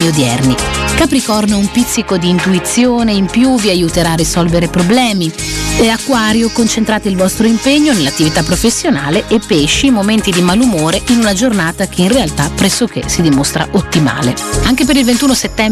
odierni. Capricorno, un pizzico di intuizione in più vi aiuterà a risolvere problemi. E Acquario, concentrate il vostro impegno nell'attività professionale, e Pesci, momenti di malumore in una giornata che in realtà pressoché si dimostra ottimale. Anche per il 21 settembre